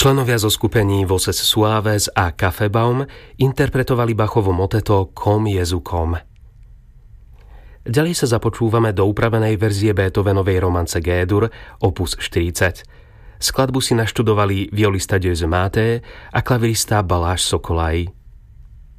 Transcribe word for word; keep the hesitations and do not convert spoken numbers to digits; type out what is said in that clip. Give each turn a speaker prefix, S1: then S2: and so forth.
S1: Členovia zo skupení Voces Suaves a Kaffeebaum interpretovali Bachovo moteto Kom Jezu kom. Ďalej sa započúvame do upravenej verzie Beethovenovej romance G-dur opus štyridsať. Skladbu si naštudovali violista Győző Máté a klavirista Balázs Szokolay.